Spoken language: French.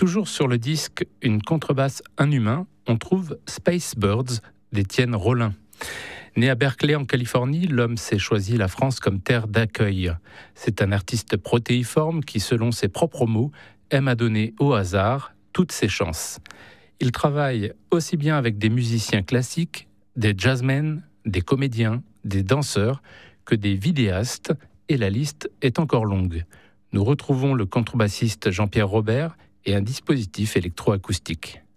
Toujours sur le disque Une contrebasse, un humain, on trouve Space Birds d'Étienne Rollin. Né à Berkeley en Californie, l'homme s'est choisi la France comme terre d'accueil. C'est un artiste protéiforme qui, selon ses propres mots, aime à donner au hasard toutes ses chances. Il travaille aussi bien avec des musiciens classiques, des jazzmen, des comédiens, des danseurs, que des vidéastes, et la liste est encore longue. Nous retrouvons le contrebassiste Jean-Pierre Robert et un dispositif électroacoustique.